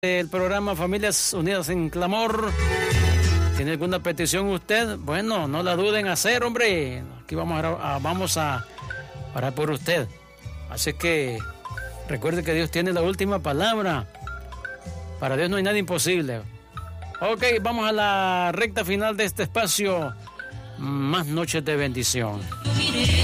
El programa Familias Unidas en Clamor. ¿Tiene alguna petición usted? Bueno, no la duden en hacer, hombre. Aquí vamos a orar por usted. Así que recuerde que Dios tiene la última palabra. Para Dios no hay nada imposible. Ok, vamos a la recta final de este espacio. Más noches de bendición.